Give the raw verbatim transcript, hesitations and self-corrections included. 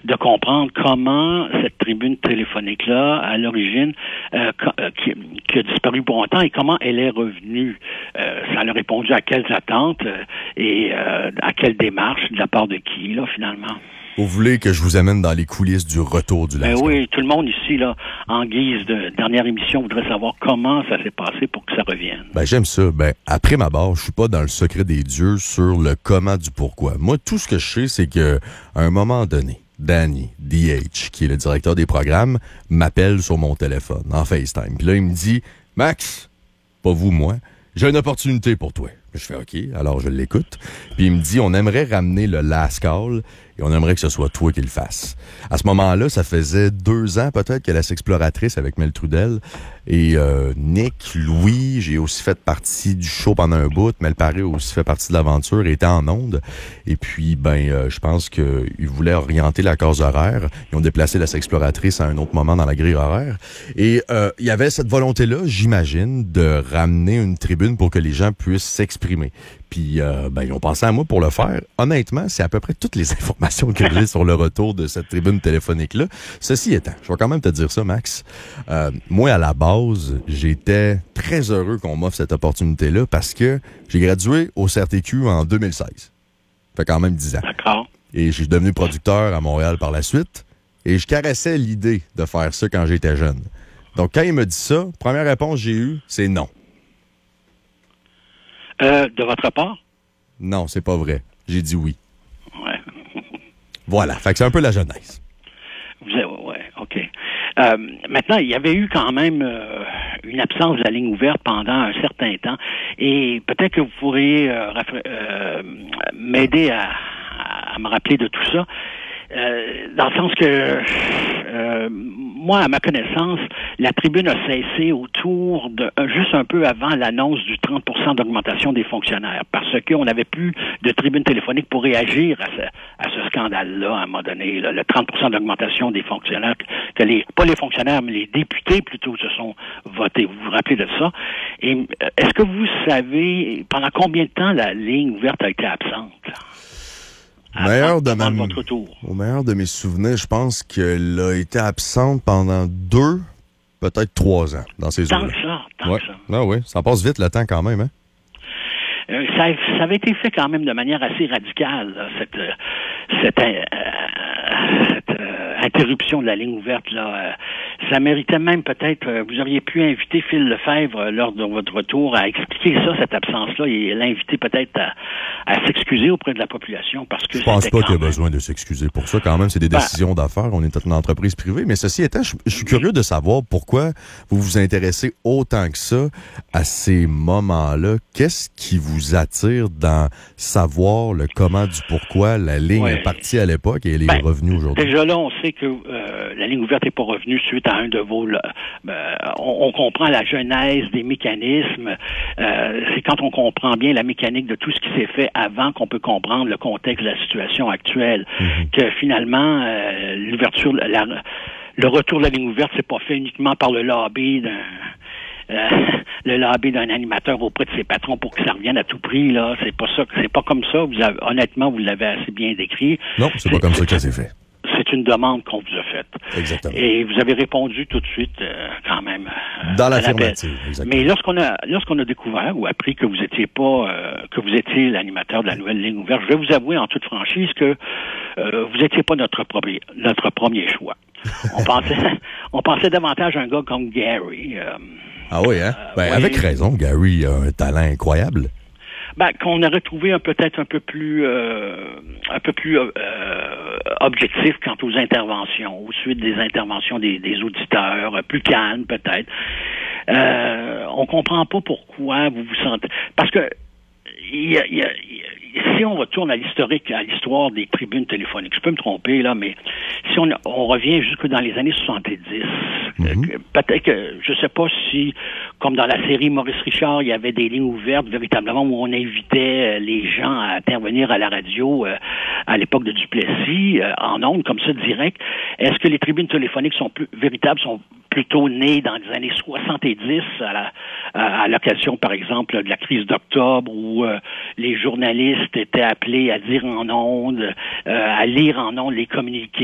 de comprendre comment cette tribune téléphonique-là, à l'origine, euh, qui, qui a disparu pour longtemps et comment elle est revenue. Euh, ça a répondu à quelles attentes euh, et euh, à quelle démarche, de la part de qui, là, finalement. Vous voulez que je vous amène dans les coulisses du retour du lancement? Ben oui, tout le monde ici, là, en guise de dernière émission, voudrait savoir comment ça s'est passé pour que ça revienne. Ben j'aime ça. Ben après ma barre, je suis pas dans le secret des dieux sur le comment du pourquoi. Moi, tout ce que je sais, c'est que à un moment donné, Danny, D H, qui est le directeur des programmes, m'appelle sur mon téléphone, en FaceTime. Puis là, il me dit, « Max, pas vous, moi, j'ai une opportunité pour toi. » Je fais « OK », alors je l'écoute. Puis il me dit, « On aimerait ramener le last call et on aimerait que ce soit toi qui le fasses. » À ce moment-là, ça faisait deux ans peut-être que la Sexploratrice avec Mel Trudel et euh, Nick, Louis, j'ai aussi fait partie du show pendant un bout. Mel Paré a aussi fait partie de l'aventure, était en onde. Et puis, ben, euh, je pense qu'ils voulaient orienter la case horaire. Ils ont déplacé la Sexploratrice à un autre moment dans la grille horaire. Et euh, il y avait cette volonté-là, j'imagine, de ramener une tribune pour que les gens puissent s'exprimer. Puis, euh, ben, ils ont pensé à moi pour le faire. Honnêtement, c'est à peu près toutes les informations que j'ai sur le retour de cette tribune téléphonique-là. Ceci étant, je vais quand même te dire ça, Max. Euh, moi, à la base, j'étais très heureux qu'on m'offre cette opportunité-là parce que j'ai gradué au C R T Q en deux mille seize. Ça fait quand même dix ans. D'accord. Et je suis devenu producteur à Montréal par la suite. Et je caressais l'idée de faire ça quand j'étais jeune. Donc, quand il me dit ça, première réponse que j'ai eue, c'est non. Euh, de votre part? Non, c'est pas vrai. J'ai dit oui. Ouais. Voilà. Fait que c'est un peu la jeunesse. Vous avez, ouais, OK. Euh, maintenant, il y avait eu quand même euh, une absence de la ligne ouverte pendant un certain temps. Et peut-être que vous pourriez euh, rafra- euh, m'aider à, à me rappeler de tout ça. Euh, dans le sens que, euh, moi, à ma connaissance, la tribune a cessé autour de, euh, juste un peu avant l'annonce du trente pour cent d'augmentation des fonctionnaires, parce qu'on n'avait plus de tribune téléphonique pour réagir à ce, à ce scandale-là, à un moment donné, là, le trente pour cent d'augmentation des fonctionnaires, que les, pas les fonctionnaires, mais les députés plutôt se sont votés. Vous vous rappelez de ça? Et euh, est-ce que vous savez pendant combien de temps la ligne ouverte a été absente? Au meilleur, de ma... votre tour. Au meilleur de mes souvenirs, je pense qu'elle a été absente pendant deux, peut-être trois ans dans ces Tant eaux-là. que ça, tant ouais. que ça. Ah oui, ça passe vite le temps quand même, hein? Euh, ça, ça avait été fait quand même de manière assez radicale, là, cette, euh, cette, euh, cette euh, interruption de la ligne ouverte. Là, euh, ça méritait même peut-être, euh, vous auriez pu inviter Phil Lefebvre euh, lors de votre retour à expliquer ça, cette absence-là, et l'inviter peut-être à, à s'excuser auprès de la population. Parce que je pense pas qu'il y a même... besoin de s'excuser pour ça. Quand même, c'est des ben, décisions d'affaires. On est une entreprise privée. Mais ceci étant, je, je suis curieux de savoir pourquoi vous vous intéressez autant que ça à ces moments-là. Qu'est-ce qui vous vous attire dans savoir le comment du pourquoi la ligne ouais. est partie à l'époque et elle est ben, revenue aujourd'hui? Déjà là, on sait que euh, la ligne ouverte n'est pas revenue suite à un de vos... Là, euh, on, on comprend la genèse des mécanismes. Euh, c'est quand on comprend bien la mécanique de tout ce qui s'est fait avant qu'on peut comprendre le contexte de la situation actuelle. Mm-hmm. Que finalement, euh, l'ouverture, la, le retour de la ligne ouverte, c'est pas fait uniquement par le lobby d'un... Euh, le lobby d'un animateur auprès de ses patrons pour que ça revienne à tout prix, là. C'est pas ça, c'est pas comme ça. Vous avez, honnêtement, vous l'avez assez bien décrit. Non, c'est, c'est pas comme ça que ça s'est fait. C'est une demande qu'on vous a faite. Exactement. Et vous avez répondu tout de suite, euh, quand même. Euh, Dans l'affirmative, exactement. Mais lorsqu'on a, lorsqu'on a découvert ou appris que vous étiez pas, euh, que vous étiez l'animateur de la nouvelle ligne ouverte, je vais vous avouer en toute franchise que euh, vous étiez pas notre premier, notre premier choix. On pensait, on pensait davantage à un gars comme Gary. Euh, Ah oui, hein? Euh, ben, oui. Avec raison, Gary a un talent incroyable. Ben, qu'on aurait trouvé un, peut-être un peu plus euh, un peu plus euh, objectif quant aux interventions, aux suites des interventions des, des auditeurs, plus calme peut-être. Euh, on comprend pas pourquoi vous vous sentez... Parce que il y a, il y a, si on retourne à l'historique, à l'histoire des tribunes téléphoniques, je peux me tromper, là, mais si on, on revient jusque dans les années soixante-dix, mm-hmm. euh, peut-être que, je sais pas si, comme dans la série Maurice Richard, il y avait des lignes ouvertes, véritablement, où on invitait les gens à intervenir à la radio, euh, à l'époque de Duplessis, euh, en ondes, comme ça, direct. Est-ce que les tribunes téléphoniques sont plus véritables, sont plutôt nées dans les années soixante-dix, à, la, à l'occasion, par exemple, de la crise d'octobre, où euh, les journalistes étaient appelés à dire en ondes, euh, à lire en ondes les communiqués